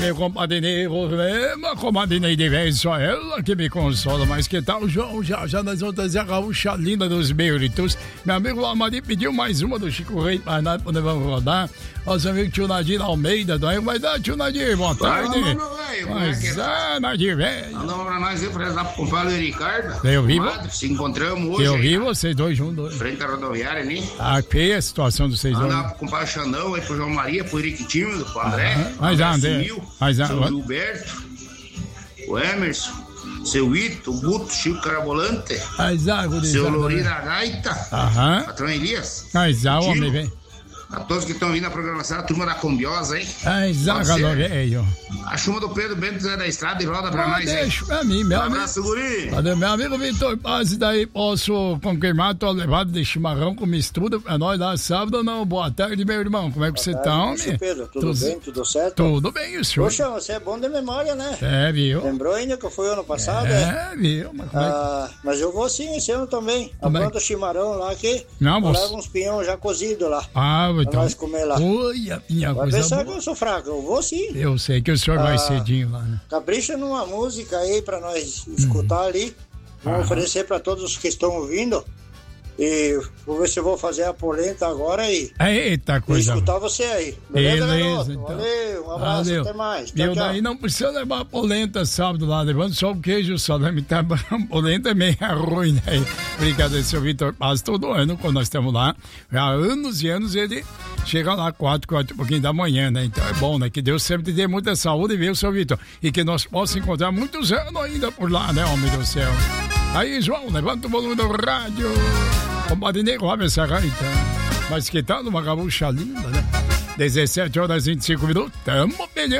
meu compadre Ney, comadre Ney de vez, só ela que me consola. Mas que tal, João? Já nós vamos trazer a gaúcha linda dos Beuritos. Meu amigo Amari pediu mais uma do Chico Rei para nós poder rodar. Nosso amigo tio Nadir Almeida, do vai dar, tio Nadir, boa tarde. Mas Nadir, velho. Andamos pra nós ir pra pro compadre Ricardo. Eu vi. Se encontramos hoje. Eu vi vocês dois juntos. Frente à rodoviária, né? Ah, que é a situação dos vocês dois? Andava pro compadre Xandão, aí pro João Maria, pro Henrique Tímido, pro André. Mas André. Seu Gilberto, o Emerson, seu Ito, o Guto, Chico Carabolante, seu Lorina Gaita, patrão Elias. Homem, vem. A todos que estão vindo na programação, a turma da Combiosa, hein? Velho. A chuma do Pedro Bento Zé da Estrada e roda pra nós, hein? Deixa pra mim, meu amigo. Abraço, guri. Cadê meu amigo Vitor Paz? Daí posso confirmar tua levada de chimarrão com mistura pra nós lá sábado ou não? Boa tarde, meu irmão. Como é que você tá, homem? Pedro, tudo bem? Tudo certo? Tudo bem, o senhor? Poxa, você é bom de memória, né? Viu? Lembrou ainda que eu fui ano passado? Viu? Mas, mas eu vou sim esse ano também. Aponta o chimarrão lá que leva uns pinhão já cozido lá. Então. Nós comer lá. Oi, minha vai coisa pensar boa. que eu sou fraco, eu vou sim. Eu sei que o senhor vai cedinho lá, né? Capricha numa música aí pra nós escutar ali. Vamos oferecer pra todos os que estão ouvindo. E vou ver se eu vou fazer a polenta agora e escutar você aí. Beleza, garoto? Então. Valeu, um abraço, até mais. Tchau, daí não precisa levar a polenta sábado lá, levando só o queijo, o salame, tá? A polenta é meio ruim, né? Brincadeira, seu Vitor Paz, todo ano, quando nós estamos lá, há anos e anos, ele chega lá 4 e pouquinho da manhã, né? Então é bom, né? Que Deus sempre te dê muita saúde, viu, seu Vitor? E que nós possamos encontrar muitos anos ainda por lá, né, homem do céu? Aí, João, levanta o volume do rádio. Compadre Ney, roube essa gaita. Mas que tal uma gaúcha linda, né? 17 horas e 25 minutos. Tamo beleza.